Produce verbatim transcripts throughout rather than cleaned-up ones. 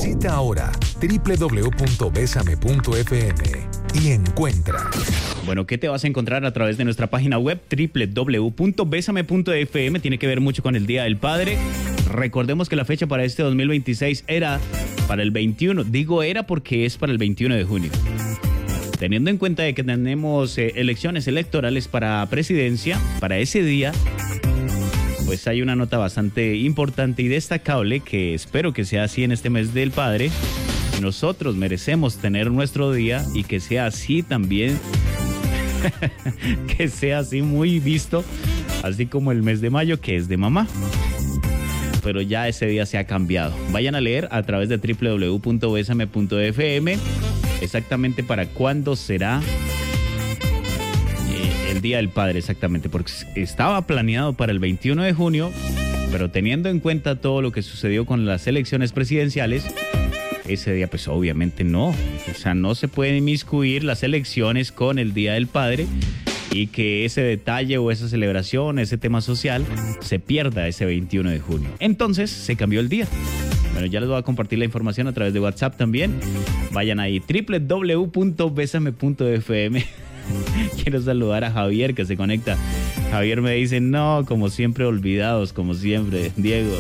Visita ahora doble u doble u doble u punto besame punto efe eme y encuentra. Bueno, ¿qué te vas a encontrar a través de nuestra página web doble u doble u doble u punto besame punto efe eme? Tiene que ver mucho con el Día del Padre. Recordemos que la fecha para este dos mil veintiséis era para el veintiuno. Digo era porque es para el veintiuno de junio. Teniendo en cuenta de que tenemos eh, elecciones electorales para presidencia, para ese día, pues hay una nota bastante importante y destacable que espero que sea así en este mes del Padre. Nosotros merecemos tener nuestro día y que sea así también, que sea así muy visto, así como el mes de mayo que es de mamá. Pero ya ese día se ha cambiado. Vayan a leer a través de doble u doble u doble u punto besame punto efe eme exactamente para cuándo será eh, el Día del Padre, exactamente, porque estaba planeado para el veintiuno de junio, pero teniendo en cuenta todo lo que sucedió con las elecciones presidenciales, ese día pues obviamente no, o sea, no se pueden inmiscuir las elecciones con el Día del Padre y que ese detalle o esa celebración, ese tema social, se pierda ese veintiuno de junio. Entonces se cambió el día. Bueno, ya les voy a compartir la información a través de WhatsApp también. Vayan ahí, doble u doble u doble u punto besame punto efe eme. Quiero saludar a Javier que se conecta. Javier me dice, no, como siempre olvidados, como siempre, Diego.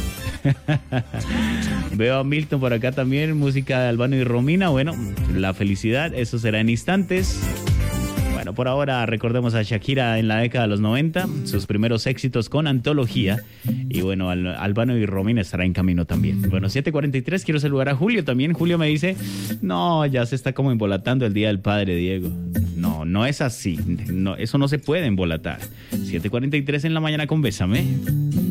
Veo a Milton por acá también, música de Albano y Romina. Bueno, la felicidad, eso será en instantes. Bueno, por ahora recordemos a Shakira en la década de los noventa, sus primeros éxitos con Antología. Y bueno, Al- Albano y Romina estará en camino también. Bueno, siete cuarenta y tres, quiero saludar a Julio también. Julio me dice, no, ya se está como embolatando el Día del Padre, Diego. No, no es así. No, eso no se puede embolatar. siete cuarenta y tres en la mañana con Bésame.